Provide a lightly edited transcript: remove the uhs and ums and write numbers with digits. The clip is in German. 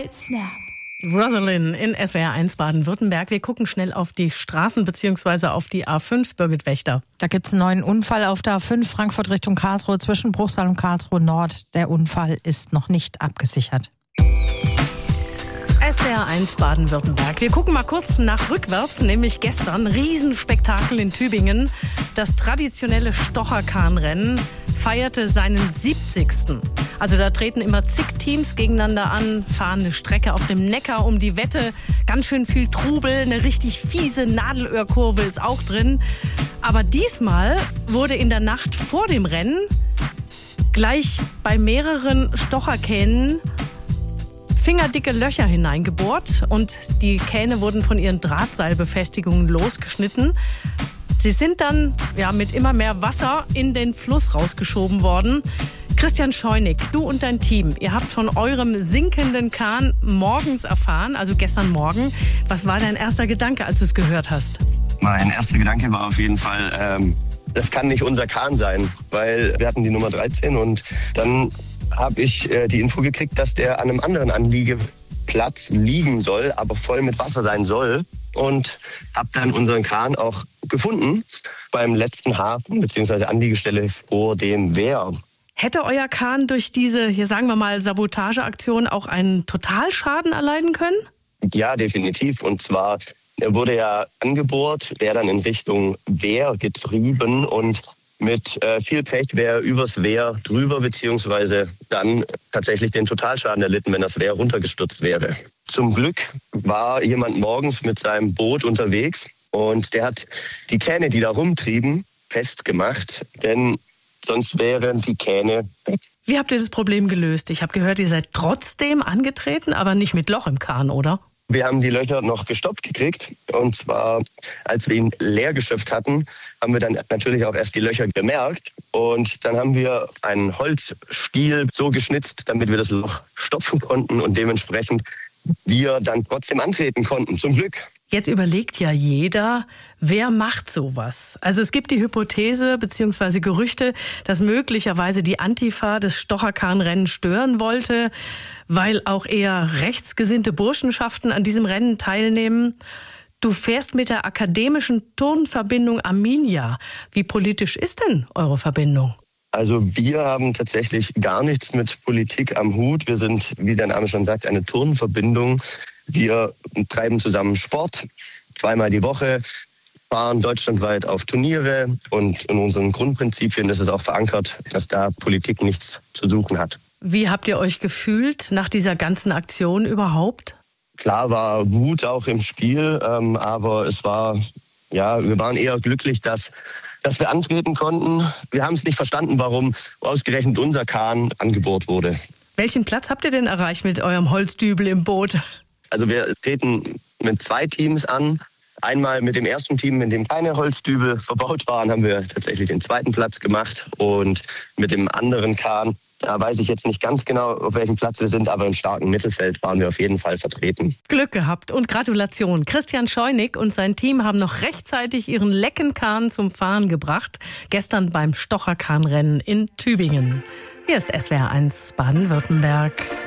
Snap. Rosalind in SWR1 Baden-Württemberg. Wir gucken schnell auf die Straßen bzw. auf die A5, Birgit Wächter. Da gibt es einen neuen Unfall auf der A5 Frankfurt Richtung Karlsruhe zwischen Bruchsal und Karlsruhe Nord. Der Unfall ist noch nicht abgesichert. SWR1 Baden-Württemberg. Wir gucken mal kurz nach rückwärts, nämlich gestern. Riesenspektakel in Tübingen. Das traditionelle Stocherkahnrennen feierte seinen 70. Also da treten immer zig Teams gegeneinander an, fahren eine Strecke auf dem Neckar um die Wette. Ganz schön viel Trubel, eine richtig fiese Nadelöhrkurve ist auch drin. Aber diesmal wurde in der Nacht vor dem Rennen gleich bei mehreren Stocherkähnen fingerdicke Löcher hineingebohrt und die Kähne wurden von ihren Drahtseilbefestigungen losgeschnitten. Sie sind dann mit immer mehr Wasser in den Fluss rausgeschoben worden. Christian Scheunig, du und dein Team, ihr habt von eurem sinkenden Kahn morgens erfahren, also gestern Morgen. Was war dein erster Gedanke, als du es gehört hast? Mein erster Gedanke war auf jeden Fall, das kann nicht unser Kahn sein, weil wir hatten die Nummer 13 und dann habe ich die Info gekriegt, dass der an einem anderen Anliegeplatz liegen soll, aber voll mit Wasser sein soll. Und habe dann unseren Kahn auch gefunden beim letzten Hafen bzw. Anliegestelle vor dem Wehr. Hätte euer Kahn durch diese, hier sagen wir mal, Sabotageaktion auch einen Totalschaden erleiden können? Ja, definitiv. Und zwar wurde ja angebohrt, wäre dann in Richtung Wehr getrieben und mit viel Pech wäre übers Wehr drüber, beziehungsweise dann tatsächlich den Totalschaden erlitten, wenn das Wehr runtergestürzt wäre. Zum Glück war jemand morgens mit seinem Boot unterwegs und der hat die Kähne, die da rumtrieben, festgemacht, denn sonst wären die Kähne weg. Wie habt ihr das Problem gelöst? Ich habe gehört, ihr seid trotzdem angetreten, aber nicht mit Loch im Kahn, oder? Wir haben die Löcher noch gestoppt gekriegt. Und zwar, als wir ihn leer geschöpft hatten, haben wir dann natürlich auch erst die Löcher bemerkt. Und dann haben wir einen Holzstiel so geschnitzt, damit wir das Loch stopfen konnten und dementsprechend wir dann trotzdem antreten konnten. Zum Glück. Jetzt überlegt ja jeder, wer macht sowas? Also es gibt die Hypothese bzw. Gerüchte, dass möglicherweise die Antifa das Stocherkahnrennen stören wollte, weil auch eher rechtsgesinnte Burschenschaften an diesem Rennen teilnehmen. Du fährst mit der akademischen Turnverbindung Arminia. Wie politisch ist denn eure Verbindung? Also wir haben tatsächlich gar nichts mit Politik am Hut. Wir sind, wie der Name schon sagt, eine Turnverbindung. Wir treiben zusammen Sport, 2-mal die Woche, fahren deutschlandweit auf Turniere und in unseren Grundprinzipien ist es auch verankert, dass da Politik nichts zu suchen hat. Wie habt ihr euch gefühlt nach dieser ganzen Aktion überhaupt? Klar war Wut auch im Spiel, aber es war, wir waren eher glücklich, dass wir antreten konnten. Wir haben es nicht verstanden, warum ausgerechnet unser Kahn angebohrt wurde. Welchen Platz habt ihr denn erreicht mit eurem Holzdübel im Boot? Also wir treten mit 2 Teams an. Einmal mit dem ersten Team, in dem keine Holzdübel verbaut waren, haben wir tatsächlich den 2. Platz gemacht. Und mit dem anderen Kahn, da weiß ich jetzt nicht ganz genau, auf welchem Platz wir sind, aber im starken Mittelfeld waren wir auf jeden Fall vertreten. Glück gehabt und Gratulation. Christian Scheunig und sein Team haben noch rechtzeitig ihren lecken Kahn zum Fahren gebracht. Gestern beim Stocherkahnrennen in Tübingen. Hier ist SWR1 Baden-Württemberg.